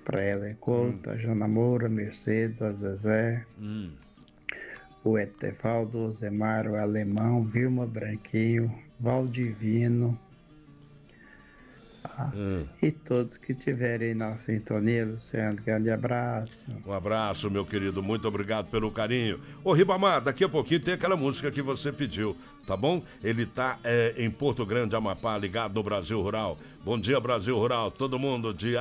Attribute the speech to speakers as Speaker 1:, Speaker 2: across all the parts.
Speaker 1: pra Ellen Couto, a Jana Moura, Mercedes, a Zezé, o Etevaldo, o Zemar, o Alemão, Vilma Branquinho, Valdivino, e todos que tiverem na sintonia, Luciano, grande abraço.
Speaker 2: Um abraço, meu querido, muito obrigado pelo carinho. Ô Ribamar, daqui a pouquinho tem aquela música que você pediu, tá bom? Ele tá em Porto Grande, Amapá, ligado no Brasil Rural. Bom dia, Brasil Rural, todo mundo de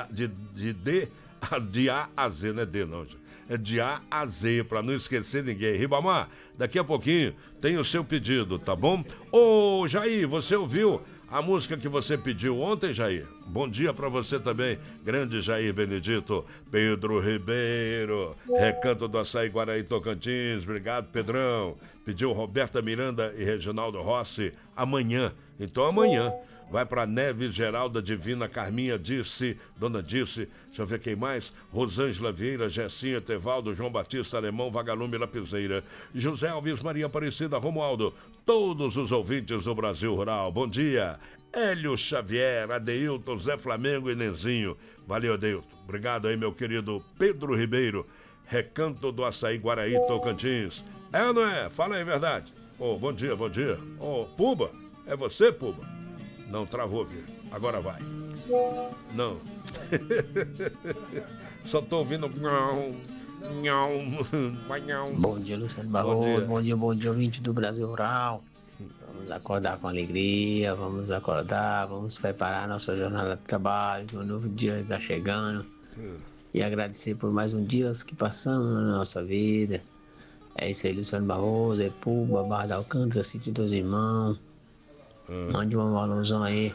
Speaker 2: A a Z, não é D não, gente. É de A a Z, pra não esquecer ninguém. Ribamar, daqui a pouquinho tem o seu pedido, tá bom? Ô Jair, você ouviu a música que você pediu ontem, Jair? Bom dia pra você também, grande Jair Benedito. Pedro Ribeiro, Recanto do Açaí, Guaraí, Tocantins. Obrigado, Pedrão. Pediu Roberta Miranda e Reginaldo Rossi amanhã. Então amanhã vai pra Neves, Geralda Divina, Carminha Disse, Dona Disse, deixa eu ver quem mais, Rosângela Vieira, Gessinha, Tevaldo, João Batista, Alemão, Vagalume, Lapiseira, José Alves, Maria Aparecida, Romualdo, todos os ouvintes do Brasil Rural, bom dia. Hélio Xavier, Adeilton, Zé Flamengo e Nenzinho. Valeu, Adeilton. Obrigado aí, meu querido Pedro Ribeiro, Recanto do Açaí, Guaraí, Tocantins. É ou não é? Fala aí a verdade. Bom dia, bom dia. Puba, é você, Puba? Não, travou aqui. Agora vai. Não. Só tô ouvindo.
Speaker 3: Bom dia, Luciano Barroso. Bom dia, ouvinte do Brasil Rural. Vamos acordar com alegria, vamos acordar, vamos preparar nossa jornada de trabalho, um novo dia está chegando. E agradecer por mais um dia que passamos na nossa vida. É isso aí, Luciano Barroso, é Puba, Barra da Alcântara, Sítio dos Irmãos. Mande uma alusão aí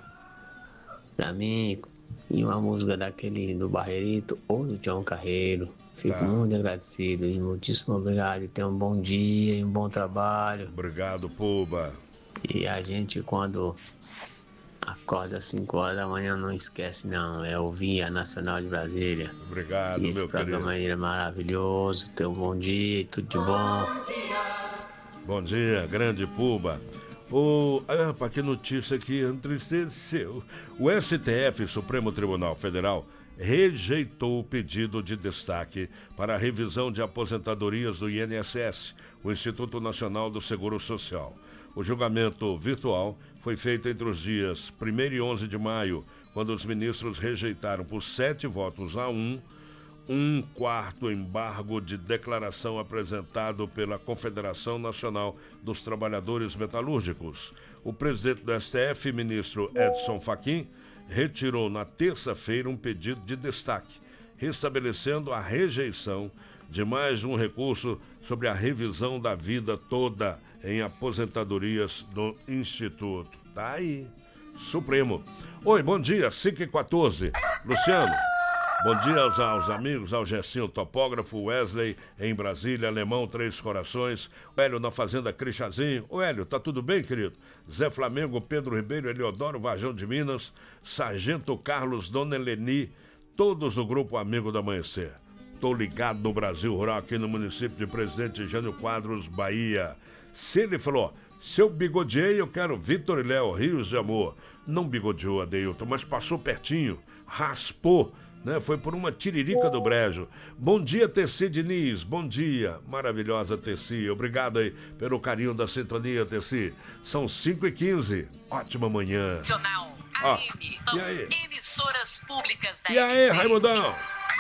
Speaker 3: pra mim e uma música daquele do Barreirito ou do Tião Carreiro. Fico muito agradecido e muitíssimo obrigado. Tenha um bom dia e um bom trabalho.
Speaker 2: Obrigado, Puba.
Speaker 3: E a gente, quando acorda às 5 horas da manhã, não esquece não, é ouvir a Nacional de Brasília.
Speaker 2: Obrigado,
Speaker 3: e esse
Speaker 2: meu
Speaker 3: programa
Speaker 2: querido.
Speaker 3: aí é maravilhoso. Tenha um bom dia e tudo de bom.
Speaker 2: Bom dia, grande Puba. Rapaz, que notícia que entristeceu. O STF, Supremo Tribunal Federal, rejeitou o pedido de destaque para a revisão de aposentadorias do INSS, o Instituto Nacional do Seguro Social. O julgamento virtual foi feito entre os dias 1º e 11 de maio, quando os ministros rejeitaram por 7 votos a 1, um quarto embargo de declaração apresentado pela Confederação Nacional dos Trabalhadores Metalúrgicos. O presidente do STF, ministro Edson Fachin, retirou na terça-feira um pedido de destaque, restabelecendo a rejeição de mais um recurso sobre a revisão da vida toda em aposentadorias do Instituto. Tá aí, Supremo. Oi, bom dia, 5h14. Luciano. Bom dia aos amigos, ao Gessinho Topógrafo, Wesley em Brasília, Alemão, Três Corações, o Hélio na Fazenda Crixazinho. Ô Hélio, tá tudo bem, querido? Zé Flamengo, Pedro Ribeiro, Eliodoro, Varjão de Minas, Sargento Carlos, Dona Eleni, todos do Grupo Amigo do Amanhecer. Tô ligado no Brasil Rural, aqui no município de Presidente Jânio Quadros, Bahia. Se ele falou, se eu bigodeei, eu quero Vitor e Léo, Rios de Amor. Não bigodeou, Adeilton, mas passou pertinho, raspou, né? Foi por uma tiririca do brejo. Bom dia, Tessi Diniz, bom dia, maravilhosa Tessi, obrigado aí pelo carinho da sintonia, Tessi. São 5h15, ótima manhã.
Speaker 4: Nacional, AM,
Speaker 2: e aí?
Speaker 4: Emissoras públicas da
Speaker 2: E aí,
Speaker 4: MC.
Speaker 2: Raimundão?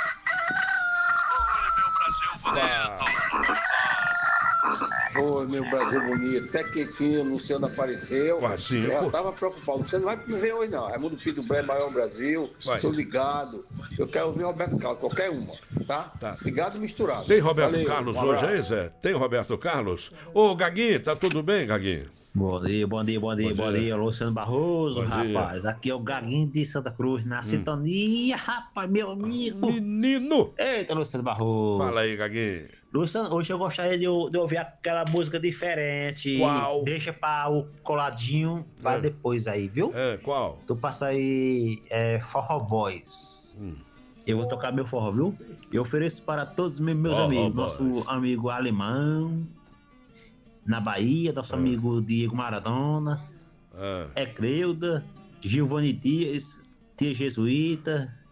Speaker 4: Oi, meu Brasil
Speaker 5: Oi, meu Brasil bonito. Até que enfim o Luciano apareceu.
Speaker 2: Quase,
Speaker 5: eu tava preocupado. O Luciano vai me ver hoje, não. Raimundo Pinto Bré, Maior Brasil. Tô ligado. Eu quero ouvir Roberto Carlos, qualquer uma, tá? Ligado e misturado.
Speaker 2: Tem Roberto
Speaker 5: Valeu,
Speaker 2: Carlos
Speaker 5: um
Speaker 2: hoje
Speaker 5: abraço.
Speaker 2: aí, Zé? Tem Roberto Carlos? Ô, Gaguinho, tá tudo bem, Gaguinho?
Speaker 6: Bom dia, Luciano Barroso,
Speaker 2: Bom dia.
Speaker 6: rapaz. Aqui é o Gaguinho de Santa Cruz, na sintonia, rapaz, meu amigo.
Speaker 2: Menino!
Speaker 6: Eita, Luciano Barroso.
Speaker 2: Fala aí, Gaguinho.
Speaker 6: Luciano, hoje eu gostaria de ouvir aquela música diferente.
Speaker 2: Qual?
Speaker 6: Deixa para o coladinho para depois aí, viu?
Speaker 2: Qual?
Speaker 6: Tu passa aí, Forró Boys. Eu vou tocar meu forró, viu? Eu ofereço para todos os meus amigos. Nosso amigo Alemão, na Bahia, nosso amigo Diego Maradona, Creuda, Giovanni Dias, Tia Jesuíta,